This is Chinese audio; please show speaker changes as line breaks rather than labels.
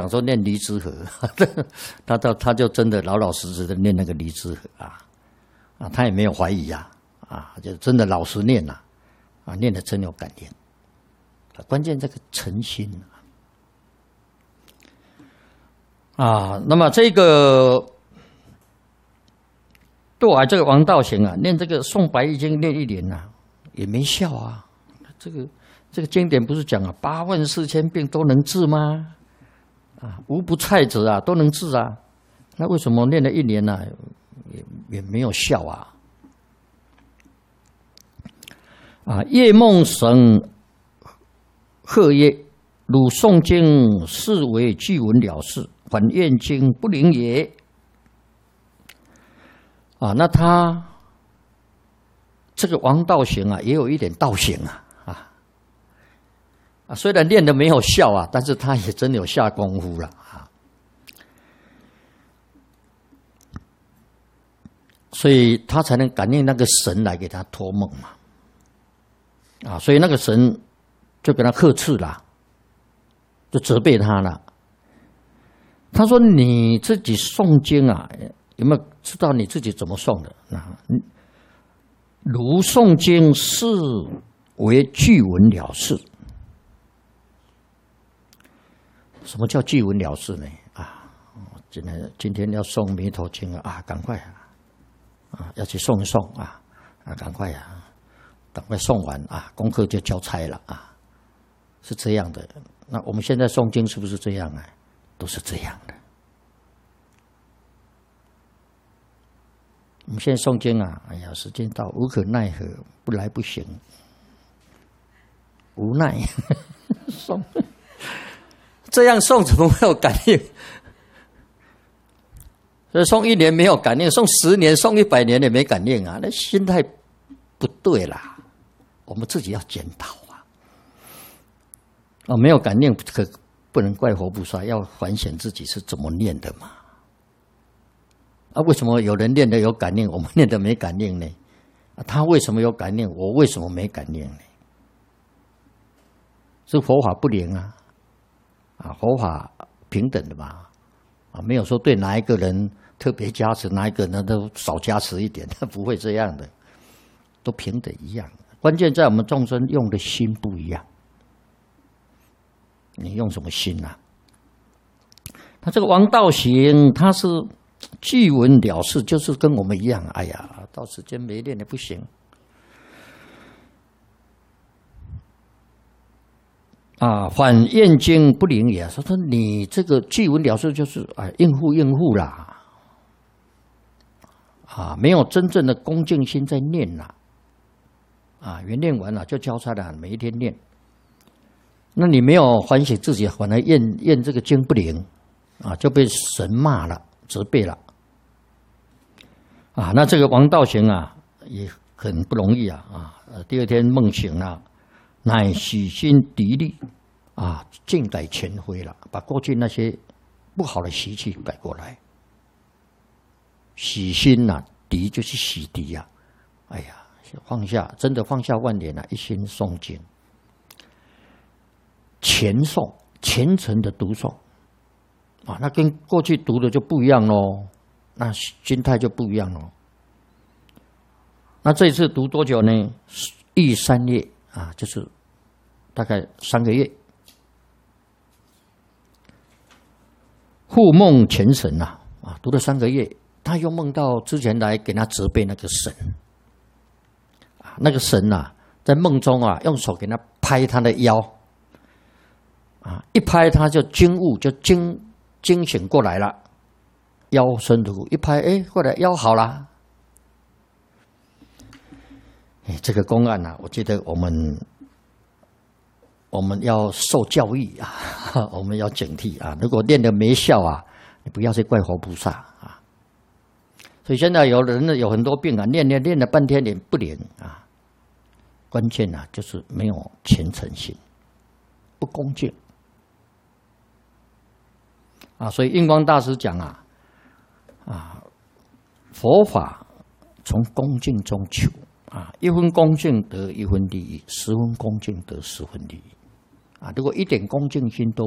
说念离支合，他就真的老老实实的念那个离支合他也没有怀疑就真的老实念念得真有感应。关键这个诚心那么这个对我这个王道行念这个诵白易经念1年也没效这个经典不是讲8万4千病都能治吗？无不菜者都能治那为什么念了1年也没有效夜梦神鹤曰：汝诵经，是为具闻了事，反验经不灵也。那他这个王道行也有一点道行虽然练的没有效但是他也真的有下功夫了所以他才能感应那个神来给他托梦所以那个神就给他呵斥了，就责备他了。他说：“你自己诵经有没有知道你自己怎么诵的？如诵经是为具闻了事。什么叫具闻了事呢？今天要诵弥陀经赶快要去诵一诵赶快诵完功课就交差了是这样的。那我们现在诵经是不是这样都是这样的。我们现在诵经时间到，无可奈何，不来不行，无奈诵，这样诵怎么会有感应？所以诵1年没有感应，诵10年、诵100年也没感应那心态不对啦。我们自己要检讨没有感应可不能怪佛菩萨，要反省自己是怎么念的嘛。为什么有人念的有感应，我们念的没感应呢？他为什么有感应，我为什么没感应呢？是佛法不灵佛法平等的嘛没有说对哪一个人特别加持，哪一个人都少加持一点，不会这样的，都平等一样。关键在我们众生用的心不一样，你用什么心他这个王道行，他是具闻了事，就是跟我们一样。哎呀，到时间没练也不行反验经不灵也。说你这个具闻了事就是应付啦没有真正的恭敬心在念原念完了就交差了，每一天念。那你没有反省自己，反而验这个经不灵就被神骂了，责备了那这个王道行也很不容易第二天梦醒了，乃洗心涤力尽改前非了，把过去那些不好的习气改过来。洗心涤就是洗涤哎呀，放下，真的放下万年一心诵经，虔诵，虔诚的读诵那跟过去读的就不一样咯，那心态就不一样咯。那这一次读多久呢？忆3月就是大概3个月。复梦前神读了3个月，他又梦到之前来给他责备那个神那个神在梦中用手给他拍他的腰一拍他就惊悟，就惊醒过来了，腰身如一拍，后来腰好了。这个公案我觉得我们要受教育我们要警惕如果练得没效你不要去怪佛菩萨所以现在有人有很多病练了半天也不灵关键就是没有虔诚心，不恭敬所以印光大师讲佛法从恭敬中求1分恭敬得1分利益，10分恭敬得10分利益如果一点恭敬心都